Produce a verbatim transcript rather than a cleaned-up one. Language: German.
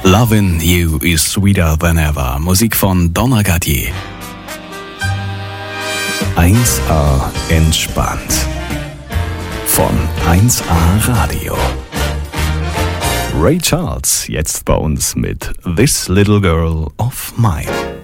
Lovin' You is Sweeter Than Ever. Musik von Donna Gadier. eins A entspannt. Von eins A Radio. Ray Charles jetzt bei uns mit This Little Girl of Mine.